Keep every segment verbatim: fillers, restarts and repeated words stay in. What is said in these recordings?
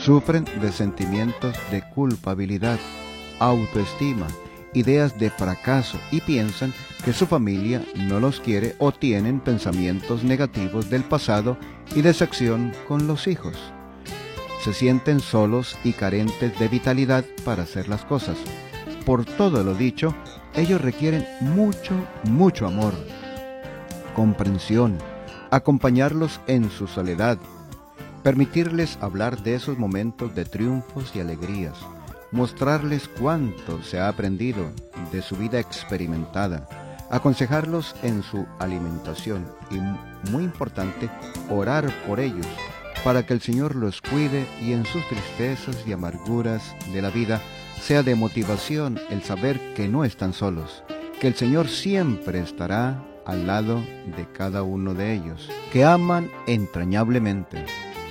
Sufren de sentimientos de culpabilidad, autoestima, ideas de fracaso y piensan que su familia no los quiere o tienen pensamientos negativos del pasado y decepción con los hijos. Se sienten solos y carentes de vitalidad para hacer las cosas. Por todo lo dicho, ellos requieren mucho, mucho amor, comprensión, acompañarlos en su soledad, permitirles hablar de esos momentos de triunfos y alegrías, mostrarles cuánto se ha aprendido de su vida experimentada, aconsejarlos en su alimentación y, muy importante, orar por ellos para que el Señor los cuide y en sus tristezas y amarguras de la vida sea de motivación el saber que no están solos, que el Señor siempre estará al lado de cada uno de ellos, que aman entrañablemente.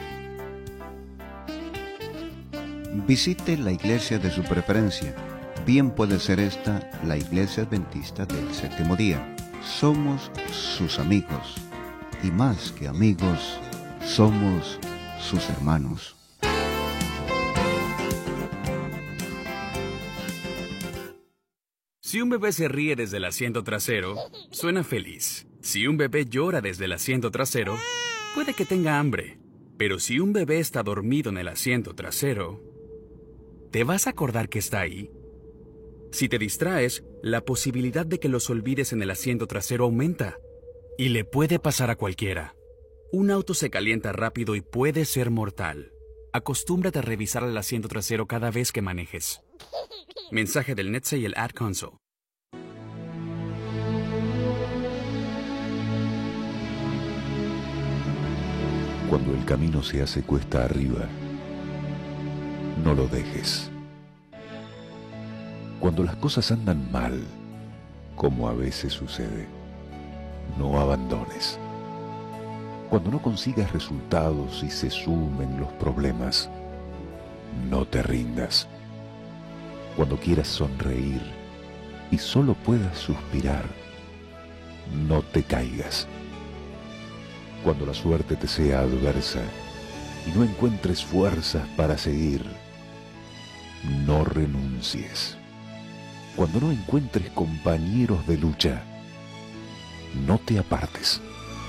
Visite la iglesia de su preferencia. Bien puede ser esta la Iglesia Adventista del Séptimo Día. Somos sus amigos y más que amigos, somos sus hermanos. Si un bebé se ríe desde el asiento trasero, suena feliz. Si un bebé llora desde el asiento trasero, puede que tenga hambre. Pero si un bebé está dormido en el asiento trasero, ¿te vas a acordar que está ahí? Si te distraes, la posibilidad de que los olvides en el asiento trasero aumenta. Y le puede pasar a cualquiera. Un auto se calienta rápido y puede ser mortal. Acostúmbrate a revisar el asiento trasero cada vez que manejes. Mensaje del N H T S A y el Ad Council. Cuando el camino se hace cuesta arriba, no lo dejes. Cuando las cosas andan mal, como a veces sucede, no abandones. Cuando no consigas resultados y se sumen los problemas, no te rindas. Cuando quieras sonreír y solo puedas suspirar, no te caigas. Cuando la suerte te sea adversa y no encuentres fuerzas para seguir, no renuncies. Cuando no encuentres compañeros de lucha, no te apartes.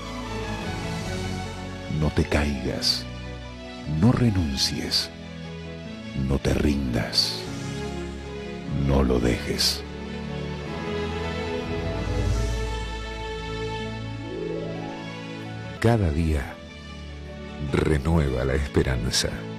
No te caigas, no renuncies, no te rindas, no lo dejes. Cada día renueva la esperanza.